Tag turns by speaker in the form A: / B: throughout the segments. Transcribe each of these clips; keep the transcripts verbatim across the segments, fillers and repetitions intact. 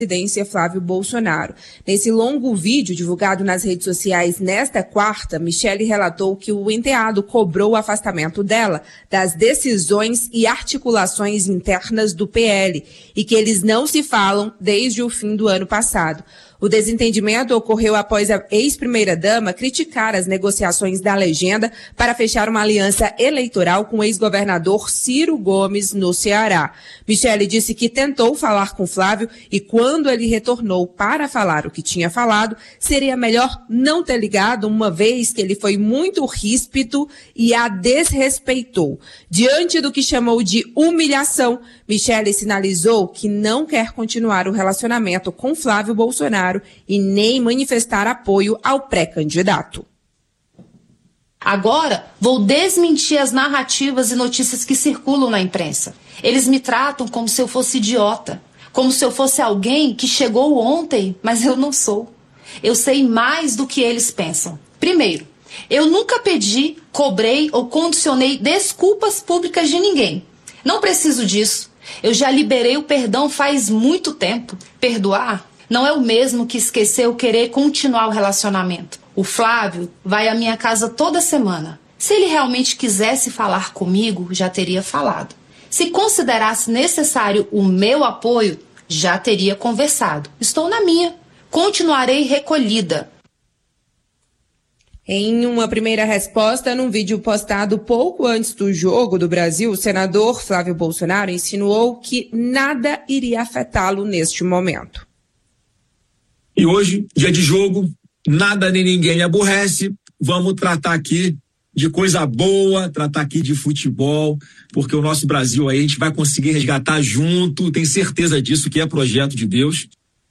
A: presidência Flávio Bolsonaro. Nesse longo vídeo divulgado nas redes sociais nesta quarta, Michele relatou que o enteado cobrou o afastamento dela das decisões e articulações internas do P L e que eles não se falam desde o fim do ano passado. O desentendimento ocorreu após a ex-primeira-dama criticar as negociações da legenda para fechar uma aliança eleitoral com o ex-governador Ciro Gomes no Ceará. Michele disse que tentou falar com Flávio e quando ele retornou para falar o que tinha falado, seria melhor não ter ligado, uma vez que ele foi muito ríspido e a desrespeitou. Diante do que chamou de humilhação, Michele sinalizou que não quer continuar o relacionamento com Flávio Bolsonaro e nem manifestar apoio ao pré-candidato.
B: Agora, vou desmentir as narrativas e notícias que circulam na imprensa. Eles me tratam como se eu fosse idiota, como se eu fosse alguém que chegou ontem, mas eu não sou. Eu sei mais do que eles pensam. Primeiro, eu nunca pedi, cobrei ou condicionei desculpas públicas de ninguém. Não preciso disso. Eu já liberei o perdão faz muito tempo. Perdoar não é o mesmo que esquecer ou querer continuar o relacionamento. O Flávio vai à minha casa toda semana. Se ele realmente quisesse falar comigo, já teria falado. Se considerasse necessário o meu apoio, já teria conversado. Estou na minha. Continuarei recolhida.
A: Em uma primeira resposta, num vídeo postado pouco antes do jogo do Brasil, o senador Flávio Bolsonaro insinuou que nada iria afetá-lo neste momento.
C: E hoje, dia de jogo, nada nem ninguém aborrece. Vamos tratar aqui de coisa boa, tratar aqui de futebol, porque o nosso Brasil aí a gente vai conseguir resgatar junto, tenho certeza disso, que é projeto de Deus.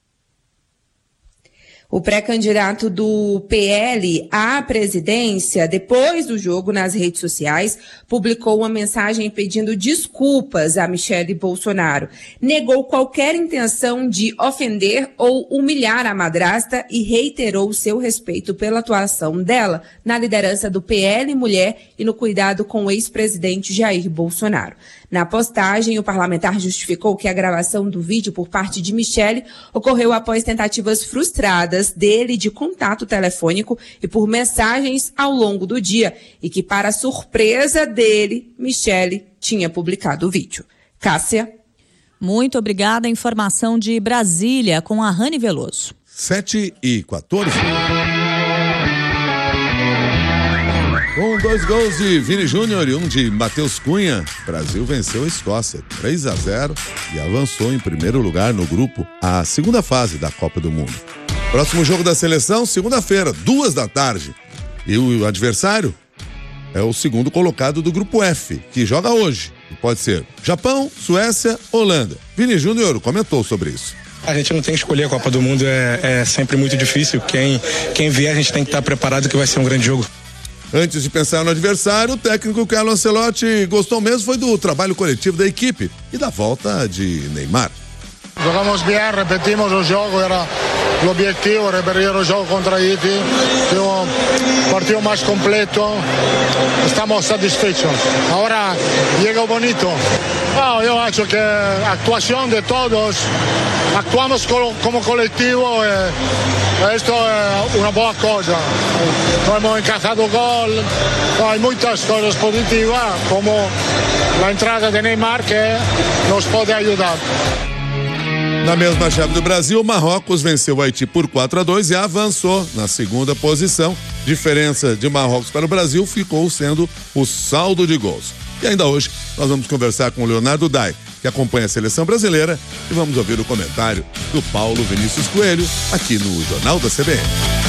A: O pré-candidato do P L à presidência, depois do jogo nas redes sociais, publicou uma mensagem pedindo desculpas a Michele Bolsonaro. Negou qualquer intenção de ofender ou humilhar a madrasta e reiterou seu respeito pela atuação dela na liderança do P L Mulher e no cuidado com o ex-presidente Jair Bolsonaro. Na postagem, o parlamentar justificou que a gravação do vídeo por parte de Michele ocorreu após tentativas frustradas dele de contato telefônico e por mensagens ao longo do dia, e que, para surpresa dele, Michele tinha publicado o vídeo. Cássia.
D: Muito obrigada. Informação de Brasília com a Rani Veloso.
E: sete e quatorze. Com dois gols de Vini Júnior e um de Matheus Cunha, Brasil venceu a Escócia três a zero e avançou em primeiro lugar no grupo, a segunda fase da Copa do Mundo. Próximo jogo da seleção, segunda-feira, duas da tarde. E o adversário é o segundo colocado do grupo F, que joga hoje. E pode ser Japão, Suécia, Holanda. Vini Júnior comentou sobre isso.
F: A gente não tem que escolher, a Copa do Mundo é, é sempre muito difícil. Quem, quem vier, a gente tem que estar preparado, que vai ser um grande jogo.
E: Antes de pensar no adversário, o técnico Carlo Ancelotti gostou mesmo foi do trabalho coletivo da equipe e da volta de Neymar.
G: Jogamos bem, repetimos o jogo, era o objetivo, repetir o jogo contra Haiti, um partido mais completo, estamos satisfeitos. Agora chega o bonito. Oh, eu acho que a atuação de todos, actuamos como coletivo e isto é uma boa coisa. Não hemos encajado gol, há muitas coisas positivas, como a entrada de Neymar que nos pode ajudar.
E: Na mesma chave do Brasil, Marrocos venceu o Haiti por quatro a dois e avançou na segunda posição. Diferença de Marrocos para o Brasil ficou sendo o saldo de gols. E ainda hoje nós vamos conversar com o Leonardo Dai, que acompanha a seleção brasileira, e vamos ouvir o comentário do Paulo Vinícius Coelho aqui no Jornal da C B N.